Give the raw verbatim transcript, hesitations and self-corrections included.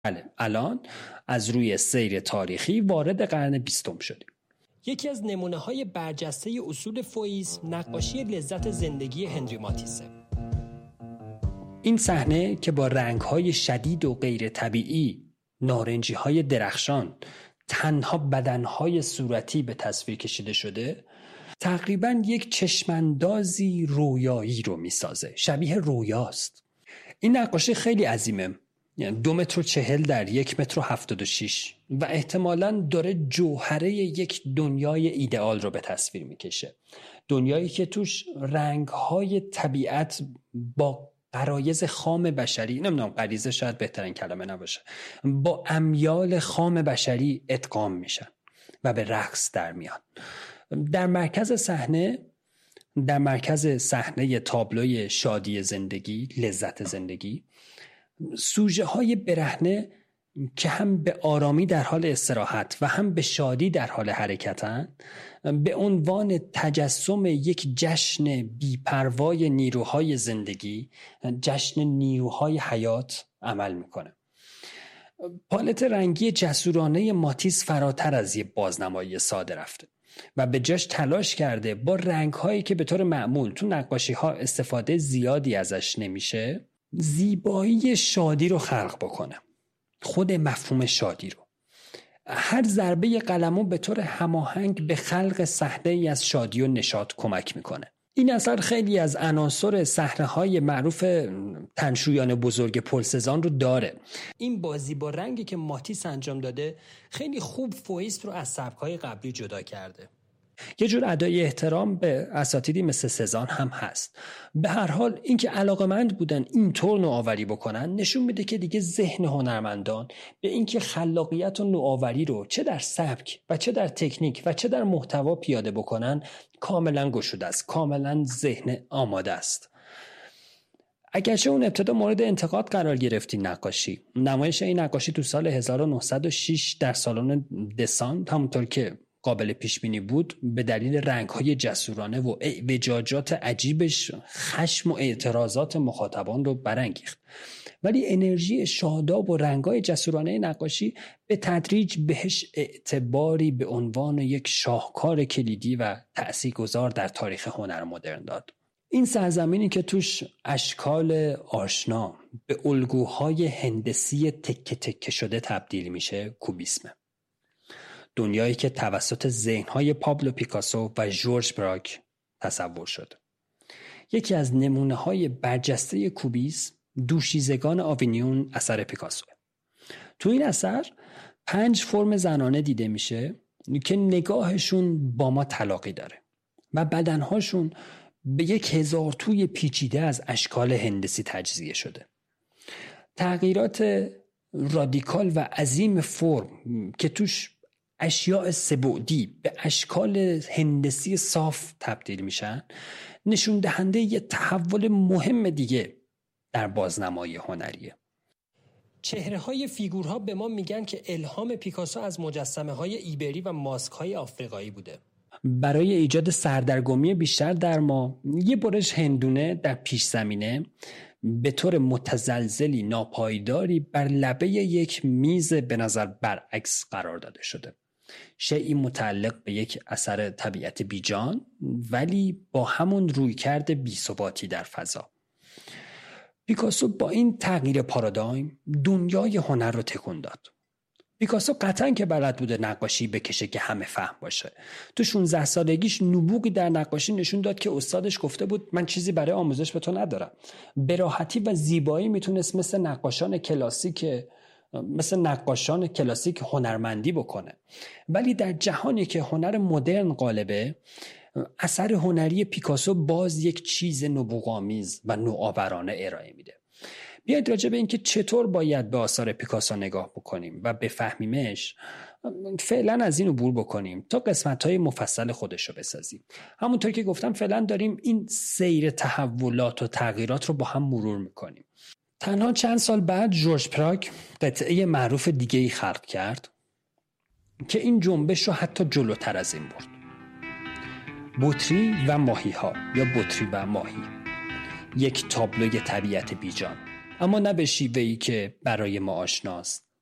بله، الان از روی سیر تاریخی وارد قرن بیستم شدیم. یکی از نمونه‌های برجسته اصول فوئیسم نقاشی لذت زندگی هنری ماتیسه. این صحنه که با رنگ‌های شدید و غیر طبیعی، نارنجی‌های درخشان، تنها بدن‌های صورتی به تصویر کشیده شده، تقریباً یک چشماندازی رویایی رو می‌سازه. شبیه رویاست. این نقاشی خیلی عظیمه. یعنی دو متر و چهل در یک متر و هفتاد و شیش و احتمالاً داره جوهره یک دنیای ایدئال رو به تصویر میکشه. دنیایی که توش رنگ‌های طبیعت با غرایز خام بشری، نمیدونم غریزه شاید بهترین کلمه نباشه، با امیال خام بشری ادغام میشن و به رقص در میان. در مرکز صحنه در مرکز صحنه تابلوی شادی زندگی، لذت زندگی، سوژه های برهنه که هم به آرامی در حال استراحت و هم به شادی در حال حرکتن، به عنوان تجسم یک جشن بی‌پروای نیروهای زندگی، جشن نیروهای حیات عمل میکنه. پالت رنگی جسورانه ماتیس فراتر از یک بازنمایی ساده رفته و به جاش تلاش کرده با رنگ‌هایی که به طور معمول تو نقاشی‌ها استفاده زیادی ازش نمیشه، زیبایی شادی رو خلق بکنه. خود مفهوم شادی رو. هر ضربه قلمو به طور هماهنگ به خلق صحنه‌ای از شادی و نشاط کمک میکنه. این اثر خیلی از عناصر صحنه‌های معروف تنشویان بزرگ پل سزان رو داره. این بازی با رنگی که ماتیس انجام داده خیلی خوب فوئیسم رو از سبک‌های قبلی جدا کرده. یه جور ادای احترام به اساتیدی مثل سزان هم هست. به هر حال اینکه علاقه‌مند بودن اینطور نوآوری بکنن نشون میده که دیگه ذهن هنرمندان به اینکه خلاقیت و نوآوری رو چه در سبک و چه در تکنیک و چه در محتوا پیاده بکنن کاملا گشوده است، کاملا ذهن آماده است. اگرچه اون ابتدا مورد انتقاد قرار گرفت این نقاشی، نمایش این نقاشی تو سال هزار و نهصد و شش در سالن دسان همونطور که قابل پیش بینی بود به دلیل رنگ‌های جسورانه و اعوجاجات عجیبش خشم و اعتراضات مخاطبان رو برانگیخت. ولی انرژی شاداب و رنگ‌های جسورانه نقاشی به تدریج بهش اعتباری به عنوان یک شاهکار کلیدی و تأثیرگذار در تاریخ هنر مدرن داد. این سرزمینی که توش اشکال آشنا به الگوهای هندسی تکه تکه شده تبدیل میشه کوبیسمه. دنیایی که توسط ذهن‌های پابلو پیکاسو و ژورژ براک تصور شد. یکی از نمونه‌های برجسته کوبیسم دوشیزگان آوینیون اثر پیکاسو. تو این اثر پنج فرم زنانه دیده میشه که نگاهشون با ما تلاقی داره و بدنهاشون به یک هزار توی پیچیده از اشکال هندسی تجزیه شده. تغییرات رادیکال و عظیم فرم که توش اشیاء سه‌بعدی به اشکال هندسی صاف تبدیل میشن نشون دهنده یه تحول مهم دیگه در بازنمایی هنریه. چهره های فیگورها به ما میگن که الهام پیکاسو از مجسمه های ایبری و ماسک های آفریقایی بوده. برای ایجاد سردرگمی بیشتر در ما یه برش هندونه در پیش زمینه به طور متزلزلی ناپایداری بر لبه یک میز به نظر برعکس قرار داده شده. شیئی متعلق به یک اثر طبیعت بیجان ولی با همون رویکرد بی‌ثباتی در فضا. پیکاسو با این تغییر پارادایم دنیای هنر رو تکون داد. پیکاسو قطعاً که بلد بوده نقاشی بکشه که همه فهم باشه. تو شانزده سالگیش نبوغی در نقاشی نشون داد که استادش گفته بود من چیزی برای آموزش به تو ندارم. به راحتی و زیبایی میتونست مثل نقاشان کلاسیک مثل نقاشان کلاسیک هنرمندی بکنه. ولی در جهانی که هنر مدرن غالبه، اثر هنری پیکاسو باز یک چیز نبوغامیز و نوآورانه ارائه میده. بیاید راجع به اینکه چطور باید به آثار پیکاسو نگاه بکنیم و بفهمیمش فعلا از این عبور بکنیم تا قسمت‌های مفصل خودش رو بسازیم. همونطور که گفتم فعلا داریم این سیر تحولات و تغییرات رو با هم مرور میکنیم. تنها چند سال بعد ژورژ پراک قطعه معروف دیگه‌ای خلق کرد که این جنبش رو حتی جلوتر از این برد. بطری و ماهی ها یا بطری و ماهی، یک تابلوی طبیعت بیجان، اما نه به شیوهی که برای ما آشناست